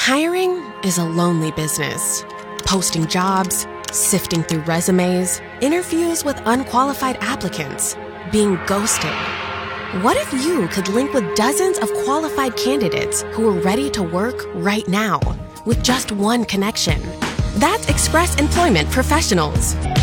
Hiring is a lonely business. Posting jobs, sifting through resumes, interviews with unqualified applicants, being ghosted. What if you could link with dozens of qualified candidates who are ready to work right now with just one connection? That's Express Employment Professionals.